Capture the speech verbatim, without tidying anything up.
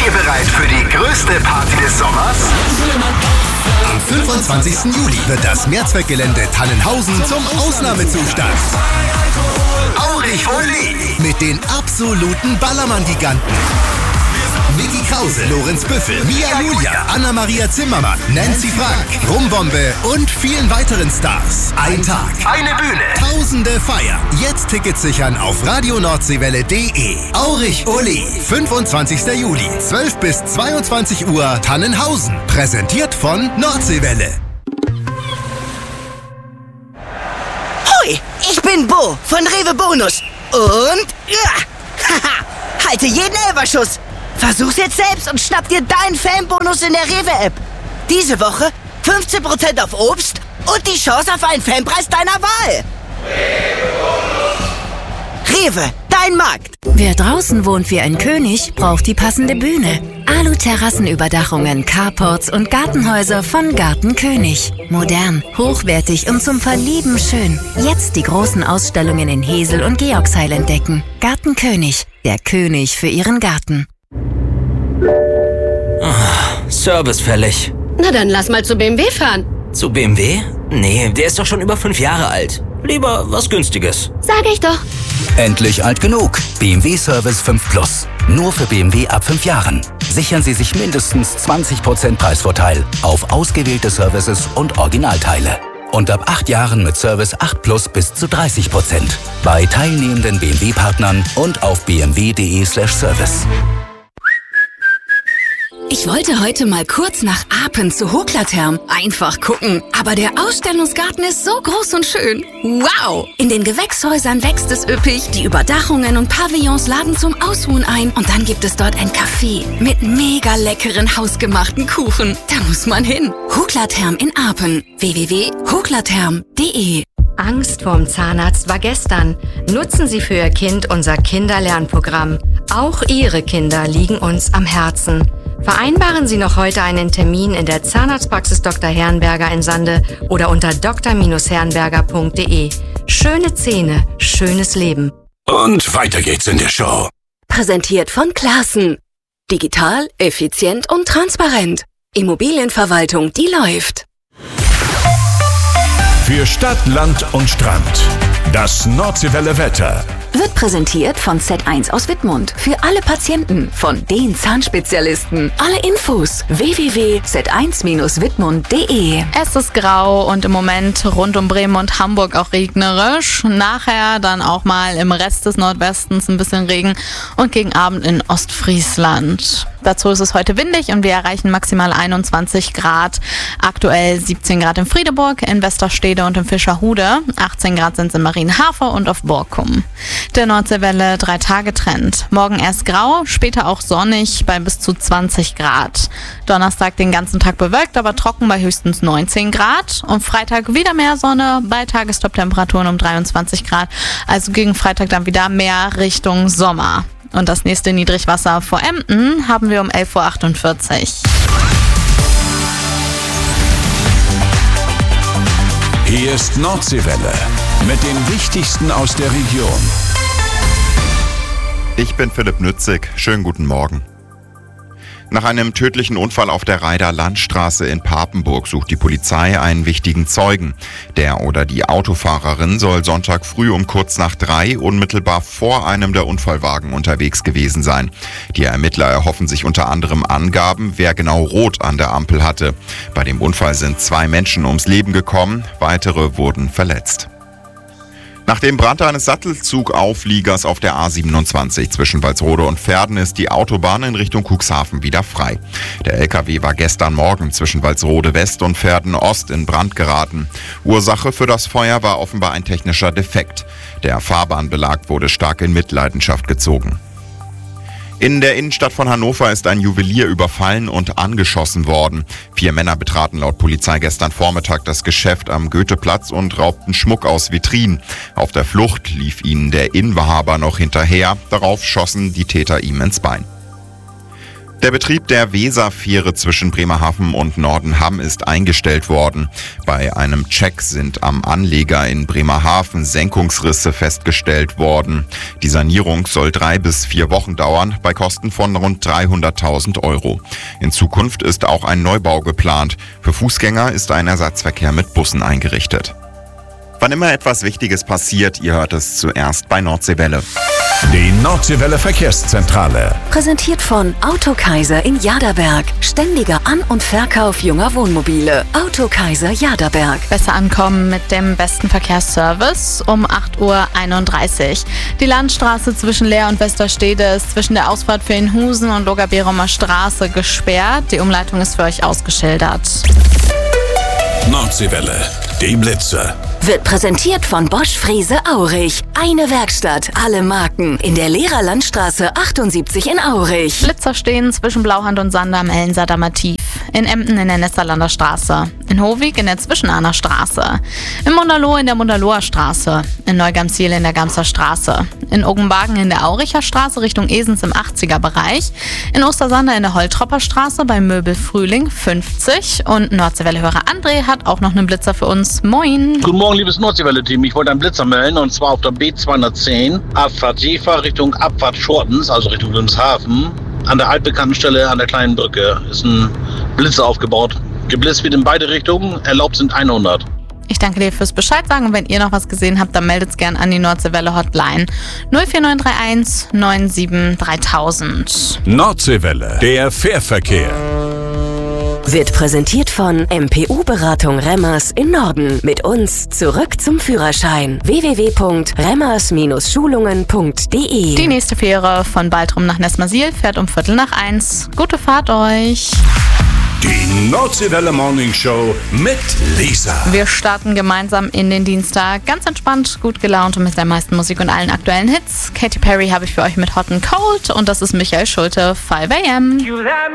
Seid ihr bereit für die größte Party des Sommers? Am fünfundzwanzigsten Juli wird das Mehrzweckgelände Tannenhausen zum Ausnahmezustand. Aurich Oli mit den absoluten Ballermann-Giganten. Vicky Krause, Lorenz Büffel, Mia Julia, Anna-Maria Zimmermann, Nancy Frank, Rumbombe und vielen weiteren Stars. Ein Tag, eine Bühne, tausende feiern. Jetzt Tickets sichern auf radionordsewelle punkt de. Aurich Uli, fünfundzwanzigsten Juli, zwölf bis zweiundzwanzig Uhr, Tannenhausen. Präsentiert von Nordseewelle. Hoi, ich bin Bo von Rewe Bonus. Und, ja, haha, halte jeden Elferschuss. Versuch's jetzt selbst und schnapp dir deinen Fanbonus in der Rewe-App. Diese Woche fünfzehn Prozent auf Obst und die Chance auf einen Fanpreis deiner Wahl. Rewe, dein Markt. Wer draußen wohnt wie ein König, braucht die passende Bühne. Alu-Terrassenüberdachungen, Carports und Gartenhäuser von Garten König. Modern, hochwertig und zum Verlieben schön. Jetzt die großen Ausstellungen in Hesel und Georgsheil entdecken. Garten König, der König für Ihren Garten. Oh, Service fällig. Na dann lass mal zu B M W fahren. Zu B M W? Nee, der ist doch schon über fünf Jahre alt. Lieber was Günstiges. Sag ich doch. Endlich alt genug. B M W Service fünf Plus. Nur für B M W ab fünf Jahren. Sichern Sie sich mindestens zwanzig Prozent Preisvorteil auf ausgewählte Services und Originalteile. Und ab acht Jahren mit Service acht Plus bis zu dreißig Prozent. Bei teilnehmenden B M W-Partnern und auf b m w punkt de slash service. Ich wollte heute mal kurz nach Apen zu Hoklatherm. Einfach gucken. Aber der Ausstellungsgarten ist so groß und schön. Wow! In den Gewächshäusern wächst es üppig. Die Überdachungen und Pavillons laden zum Ausruhen ein. Und dann gibt es dort ein Café mit mega leckeren hausgemachten Kuchen. Da muss man hin. Hoklatherm in Apen. w w w punkt hoklatherm punkt de. Angst vorm Zahnarzt war gestern. Nutzen Sie für Ihr Kind unser Kinderlernprogramm. Auch Ihre Kinder liegen uns am Herzen. Vereinbaren Sie noch heute einen Termin in der Zahnarztpraxis Doktor Herrenberger in Sande oder unter d r herrenberger punkt de. Schöne Zähne, schönes Leben. Und weiter geht's in der Show. Präsentiert von Classen. Digital, effizient und transparent. Immobilienverwaltung, die läuft. Für Stadt, Land und Strand. Das Nordseewelle Wetter. Wird präsentiert von Z eins aus Wittmund. Für alle Patienten von den Zahnspezialisten. Alle Infos w w w punkt z eins wittmund punkt de. Es ist grau und im Moment rund um Bremen und Hamburg auch regnerisch. Nachher dann auch mal im Rest des Nordwestens ein bisschen Regen und gegen Abend in Ostfriesland. Dazu ist es heute windig und wir erreichen maximal einundzwanzig Grad. Aktuell siebzehn Grad in Friedeburg, in Westerstede und in Fischerhude. achtzehn Grad sind es in Marienhafer und auf Borkum. Der Nordseewelle drei Tage Trend. Morgen erst grau, später auch sonnig bei bis zu zwanzig Grad. Donnerstag den ganzen Tag bewölkt, aber trocken bei höchstens neunzehn Grad. Und Freitag wieder mehr Sonne bei Tagestop-Temperaturen um dreiundzwanzig Grad. Also gegen Freitag dann wieder mehr Richtung Sommer. Und das nächste Niedrigwasser vor Emden haben wir um elf Uhr achtundvierzig. Hier ist Nordseewelle mit dem Wichtigsten aus der Region. Ich bin Philipp Nützig. Schönen guten Morgen. Nach einem tödlichen Unfall auf der Reider Landstraße in Papenburg sucht die Polizei einen wichtigen Zeugen. Der oder die Autofahrerin soll Sonntag früh um kurz nach drei unmittelbar vor einem der Unfallwagen unterwegs gewesen sein. Die Ermittler erhoffen sich unter anderem Angaben, wer genau rot an der Ampel hatte. Bei dem Unfall sind zwei Menschen ums Leben gekommen, weitere wurden verletzt. Nach dem Brand eines Sattelzugaufliegers auf der A siebenundzwanzig zwischen Walsrode und Verden ist die Autobahn in Richtung Cuxhaven wieder frei. Der L K W war gestern Morgen zwischen Walsrode West und Verden Ost in Brand geraten. Ursache für das Feuer war offenbar ein technischer Defekt. Der Fahrbahnbelag wurde stark in Mitleidenschaft gezogen. In der Innenstadt von Hannover ist ein Juwelier überfallen und angeschossen worden. Vier Männer betraten laut Polizei gestern Vormittag das Geschäft am Goetheplatz und raubten Schmuck aus Vitrinen. Auf der Flucht lief ihnen der Inhaber noch hinterher. Darauf schossen die Täter ihm ins Bein. Der Betrieb der Weserfähre zwischen Bremerhaven und Nordenham ist eingestellt worden. Bei einem Check sind am Anleger in Bremerhaven Senkungsrisse festgestellt worden. Die Sanierung soll drei bis vier Wochen dauern, bei Kosten von rund dreihunderttausend Euro. In Zukunft ist auch ein Neubau geplant. Für Fußgänger ist ein Ersatzverkehr mit Bussen eingerichtet. Wann immer etwas Wichtiges passiert, ihr hört es zuerst bei Nordseewelle. Die Nordseewelle Verkehrszentrale. Präsentiert von Autokaiser in Jaderberg. Ständiger An- und Verkauf junger Wohnmobile. Autokaiser Jaderberg. Besser ankommen mit dem besten Verkehrsservice um acht Uhr einunddreißig. Die Landstraße zwischen Leer und Westerstede ist zwischen der Ausfahrt für Inhusen und Logaberumer Straße gesperrt. Die Umleitung ist für euch ausgeschildert. Nordseewelle, die Blitze. Wird präsentiert von Bosch Frese Aurich. Eine Werkstatt, alle Marken. In der Lehrerlandstraße achtundsiebzig in Aurich. Blitzer stehen zwischen Blauhand und Sander am Ellensamer Tief. In Emden in der Nesterlander Straße. In Hovig in der Zwischenahner Straße. In Mundaloh in der Mundaloher Straße. In Neugamsiel in der Gamser Straße. In Oggenbagen in der Auricher Straße Richtung Esens im achtziger Bereich. In Ostersander in der Holtropper Straße bei Möbel Frühling fünfzig. Und Nordseewelle-Hörer André hat auch noch einen Blitzer für uns. Moin. Guten Morgen, liebes Nordseewelle-Team. Ich wollte einen Blitzer melden, und zwar auf der B zweihundertzehn, Abfahrt Jever Richtung Abfahrt Schortens, also Richtung Wilhelmshaven. An der altbekannten Stelle an der kleinen Brücke ist ein Blitzer aufgebaut. Geblitzt wird in beide Richtungen, erlaubt sind hundert. Ich danke dir fürs Bescheid sagen, und wenn ihr noch was gesehen habt, dann meldet's gern an die Nordseewelle Hotline null vier neun drei eins neun sieben dreitausend. Nordseewelle, der Fährverkehr. Wird präsentiert von M P U-Beratung Remmers in Norden. Mit uns zurück zum Führerschein. w w w punkt remmers Schulungen punkt de. Die nächste Fähre von Baltrum nach Nessmersiel fährt um Viertel nach eins. Gute Fahrt euch! Die Nordseewelle Morning Show mit Lisa. Wir starten gemeinsam in den Dienstag. Ganz entspannt, gut gelaunt und mit der meisten Musik und allen aktuellen Hits. Katy Perry habe ich für euch mit Hot and Cold, und das ist Michael Schulte, five a m